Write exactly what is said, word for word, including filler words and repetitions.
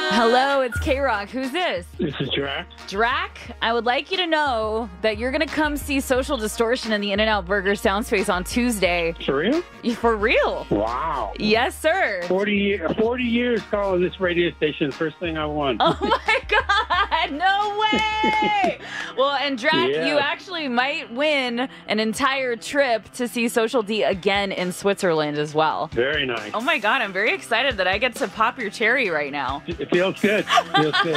Hello, it's K-Rock. Who's this? This is Drac. Drac, I would like you to know that you're going to come see Social Distortion in the In-N-Out Burger Soundspace on Tuesday. For real? For real. Wow. Yes, sir. forty, year, forty years calling this radio station. First thing I won. Oh, my God. No way. Well, and Drac, Yeah. you actually might win an entire trip to see Social D again in Switzerland as well. Very nice. Oh, my God. I'm very excited that I get to pop your cherry right now. It feels good. It feels good.